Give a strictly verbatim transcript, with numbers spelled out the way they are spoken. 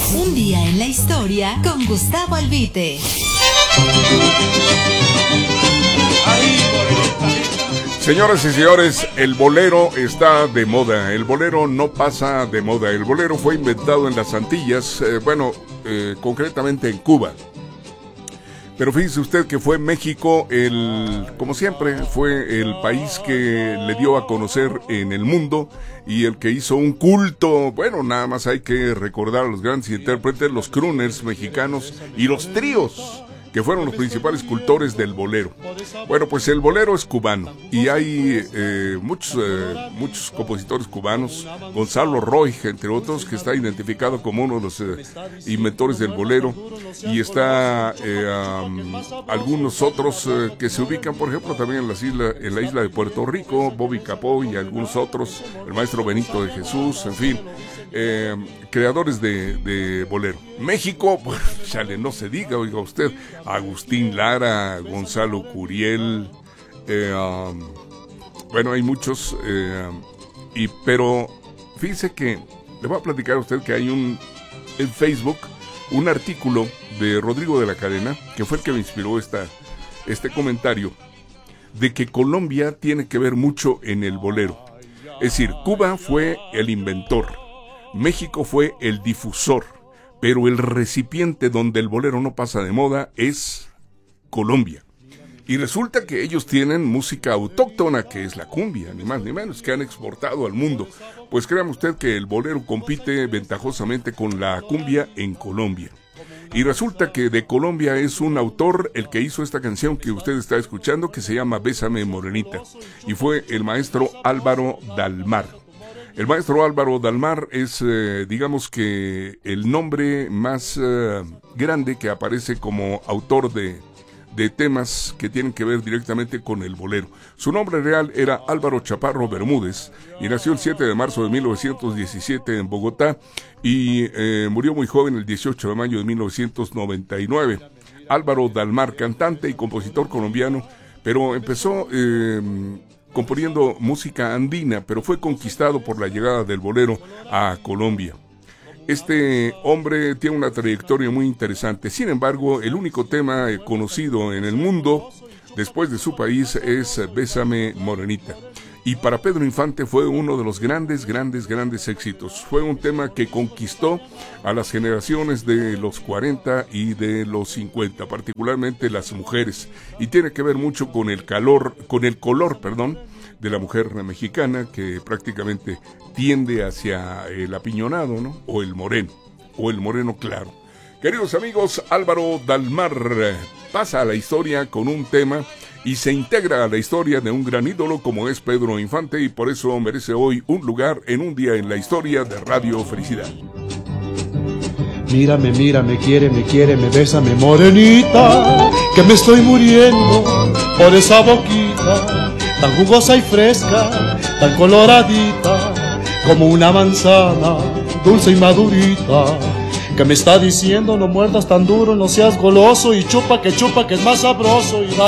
Un día en la historia con Gustavo Albite. Señoras y señores, el bolero está de moda. El bolero no pasa de moda. El bolero fue inventado en las Antillas, eh, bueno, eh, concretamente en Cuba. Pero fíjese usted que fue México, el, como siempre, fue el país que le dio a conocer en el mundo y el que hizo un culto. Bueno, nada más hay que recordar a los grandes intérpretes, los crooners mexicanos y los tríos, que fueron los principales cultores del bolero. Bueno, pues el bolero es cubano y hay eh, muchos eh, muchos compositores cubanos. Gonzalo Roig, entre otros, que está identificado como uno de los eh, inventores del bolero, y está eh, um, algunos otros eh, que se ubican, por ejemplo, también en, las isla, en la isla de Puerto Rico, Bobby Capó y algunos otros, el maestro Benito de Jesús, en fin. Eh, creadores de, de bolero. México, pues, chale, no se diga, oiga usted, Agustín Lara, Gonzalo Curiel, eh, um, bueno, hay muchos, eh, y pero fíjese que le voy a platicar a usted que hay un en Facebook un artículo de Rodrigo de la Cadena, que fue el que me inspiró esta, este comentario, de que Colombia tiene que ver mucho en el bolero. Es decir, Cuba fue el inventor, México fue el difusor, pero el recipiente donde el bolero no pasa de moda es Colombia. Y resulta que ellos tienen música autóctona, que es la cumbia, ni más ni menos, que han exportado al mundo. Pues créame usted que el bolero compite ventajosamente con la cumbia en Colombia. Y resulta que de Colombia es un autor el que hizo esta canción que usted está escuchando, que se llama Bésame Morenita, y fue el maestro Álvaro Dalmar. El maestro Álvaro Dalmar es, eh, digamos que, el nombre más eh, grande que aparece como autor de, de temas que tienen que ver directamente con el bolero. Su nombre real era Álvaro Chaparro Bermúdez y nació el siete de marzo de mil novecientos diecisiete en Bogotá y eh, murió muy joven el dieciocho de mayo de mil novecientos noventa y nueve. Álvaro Dalmar, cantante y compositor colombiano, pero empezó Eh, componiendo música andina, pero fue conquistado por la llegada del bolero a Colombia. Este hombre tiene una trayectoria muy interesante. Sin embargo, el único tema conocido en el mundo después de su país es Bésame Morenita. Y para Pedro Infante fue uno de los grandes, grandes, grandes éxitos. Fue un tema que conquistó a las generaciones de los cuarenta y de los cincuenta, particularmente las mujeres. Y tiene que ver mucho con el calor, con el color, perdón, de la mujer mexicana, que prácticamente tiende hacia el apiñonado, ¿no? O el moreno, o el moreno claro. Queridos amigos, Álvaro Dalmar pasa a la historia con un tema y se integra a la historia de un gran ídolo como es Pedro Infante, y por eso merece hoy un lugar en un día en la historia de Radio Felicidad. Mírame, mírame, quiere, me quiere, me besa, me morenita, que me estoy muriendo por esa boquita, tan jugosa y fresca, tan coloradita, como una manzana, dulce y madurita, que me está diciendo no muerdas tan duro, no seas goloso, y chupa que chupa que es más sabroso, y da